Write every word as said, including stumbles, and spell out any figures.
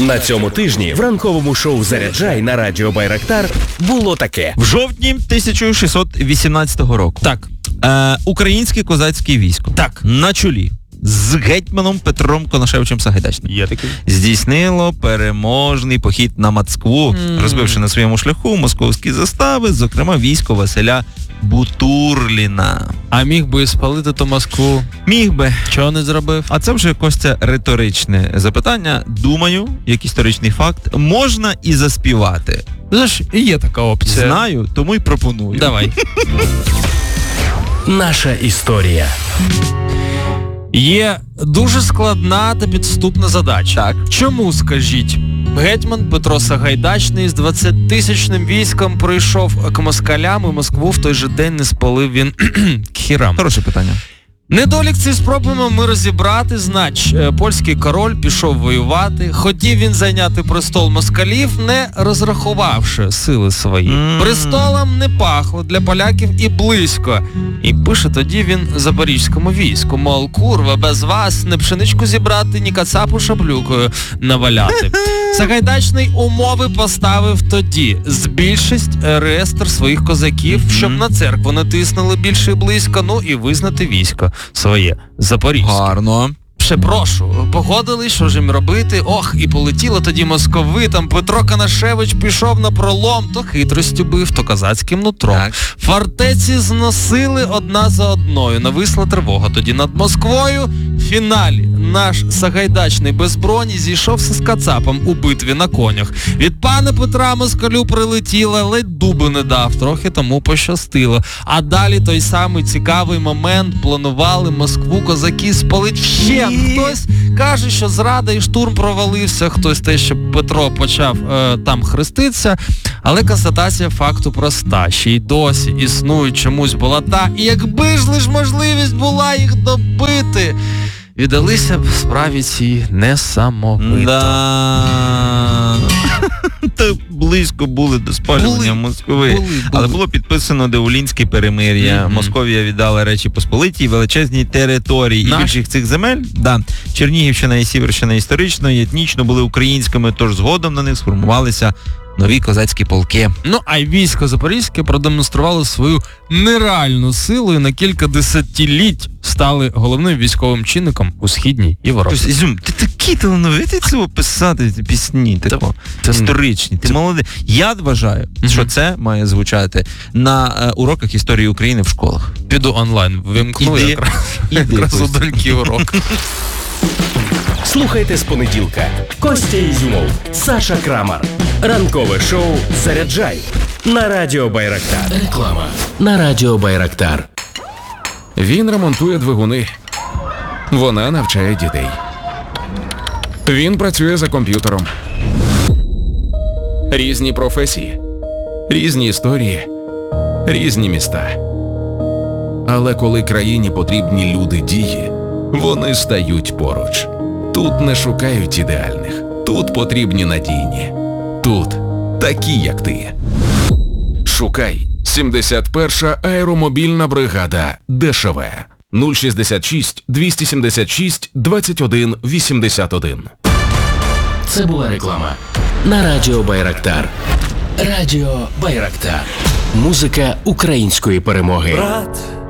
На цьому тижні в ранковому шоу «Заряджай» на радіо Байрактар було таке. В жовтні тисяча шістсот вісімнадцятого року. Так. Е, українське козацьке військо. Так. На чолі з гетьманом Петром Конашевичем Сагайдачним. Є такий. Здійснило переможний похід на Москву, mm. розбивши на своєму шляху московські застави, зокрема військо Василя Бутурліна. А міг би спалити ту Москву? Міг би. Чого не зробив? А це вже, Костя, риторичне запитання. Думаю, як історичний факт, можна і заспівати. Знаєш, і є така опція. Знаю, тому й пропоную. Давай. Наша історія. Є дуже складна та підступна задача. Так. Чому, скажіть, гетьман Петро Сагайдачний з двадцятитисячним військом прийшов к москалям і Москву в той же день не спалив він к хірам? Хороше питання. Недолік цей спробуємо ми розібрати. Знач, польський король пішов воювати, хотів він зайняти престол москалів, не розрахувавши сили свої. Mm. Престолом не пахло для поляків і близько. І пише тоді він запорізькому війську, мол, курва, без вас не пшеничку зібрати, ні кацапу шаблюкою наваляти. Сагайдачний умови поставив тоді: збільшить реєстр своїх козаків, щоб mm. на церкву натиснули більше і близько, ну і визнати військо своє запорізьке. Гарно. Ще прошу, погодили, що ж їм робити. Ох, і полетіло тоді московитам. Петро Конашевич пішов на пролом, то хитростю бив, то козацьким нутром. Так. Фортеці зносили одна за одною. Нависла тривога тоді над Москвою. В фіналі наш Сагайдачний без броні зійшовся з кацапом у битві на конях. Від пана Петра москалю прилетіло, ледь дуби не дав, трохи тому пощастило. А далі той самий цікавий момент: планували Москву козаки спалить вщент. Хтось каже, що зрада і штурм провалився, хтось те, що Петро почав е, там хреститися, але констатація факту проста: ще й досі існує чомусь болота, і якби ж лиш можливість була їх добити, віддалися б справі цій несамовито. Да. Та близько були до спалювання були, Москви. Були, були. Але було підписано Деулінське перемир'я. Mm-hmm. Московія віддала Речі Посполитій величезні території. Наш? І більшість цих земель, да, Чернігівщина і Сіверщина історично і етнічно були українськими, тож згодом на них сформувалися нові козацькі полки. Ну, а й військо Запорізьке продемонструвало свою нереальну силу і на кілька десятиліть стали головним військовим чинником у Східній Європі. Тобто, Ізюм, ти такий талановитий цього писати, ті пісні, тако, це історичні, ти це... молодий. Я вважаю, mm-hmm. що це має звучати на е, уроках історії України в школах. Піду онлайн, вимкну іди, якраз, іди, якраз у доньки урок. Слухайте з понеділка. Костя Ізюмов, Саша Крамар. Ранкове шоу «Заряджай» на радіо Байрактар. Реклама на радіо Байрактар. Він ремонтує двигуни. Вона навчає дітей. Він працює за комп'ютером. Різні професії, різні історії, різні міста. Але коли країні потрібні люди дії, вони стають поруч. Тут не шукають ідеальних. Тут потрібні надійні. Тут такі, як ти. Шукай сімдесят перша аеромобільна бригада ДШВ. нуль шістдесят шість двісті сімдесят шість двадцять один вісімдесят один. Це була реклама на радіо Байрактар. Радіо Байрактар. Музика української перемоги. Брат